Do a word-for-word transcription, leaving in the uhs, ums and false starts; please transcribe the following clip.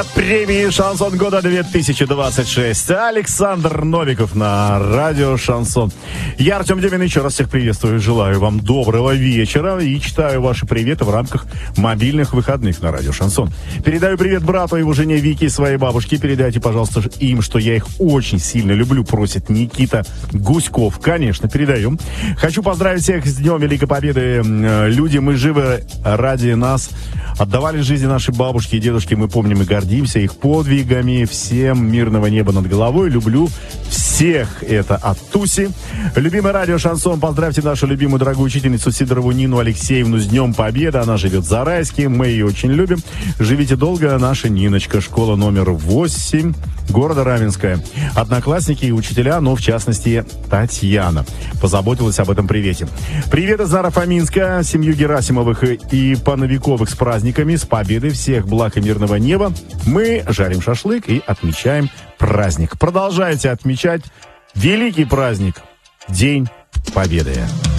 Премии «Шансон года» две тысячи двадцать шесть. Александр Новиков на радио «Шансон». Я, Артем Демин, еще раз всех приветствую. Желаю вам доброго вечера и читаю ваши приветы в рамках мобильных выходных на радио «Шансон». Передаю привет брату и его жене Вике и своей бабушке. Передайте, пожалуйста, им, что я их очень сильно люблю, просит Никита Гуськов. Конечно, передаем. Хочу поздравить всех с Днем Великой Победы. Люди, мы живы ради нас. Отдавали жизни нашей бабушки и дедушки. Мы помним и гордимся их подвигами. Всем мирного неба над головой. Люблю всех. Это от Туси. Любимый радио «Шансон». Поздравьте нашу любимую дорогую учительницу Сидорову Нину Алексеевну с Днем Победы. Она живет в Зарайске. Мы ее очень любим. Живите долго, наша Ниночка. Школа номер восемь города Раменская. Одноклассники и учителя, но в частности Татьяна позаботилась об этом привете. Привет из Наро-Фоминска. Семью Герасимовых и Пановиковых с праздниками, с победой, всех благ и мирного неба. Мы жарим шашлык и отмечаем праздник. Продолжайте отмечать великий праздник, День Победы.